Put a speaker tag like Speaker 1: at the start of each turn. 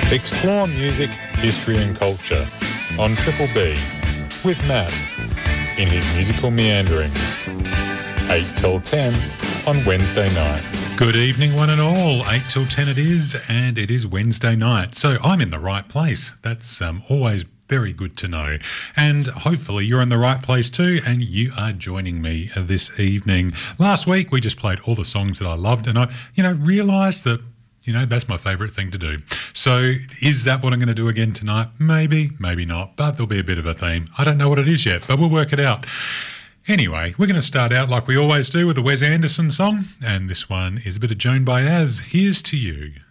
Speaker 1: Explore music, history and culture on Triple B with Matt in his musical meanderings. 8 till 10 on Wednesday nights.
Speaker 2: Good evening, one and all. 8 till 10 it is, and it is Wednesday night. So I'm in the right place. That's always very good to know. And hopefully you're in the right place too, and you are joining me this evening. Last week we just played all the songs that I loved, and I, realised that that's my favourite thing to do. So is that what I'm going to do again tonight? Maybe, maybe not, but there'll be a bit of a theme. I don't know what it is yet, but we'll work it out. Anyway, we're going to start out like we always do with a Wes Anderson song, and this one is a bit of Joan Baez. Here's to You.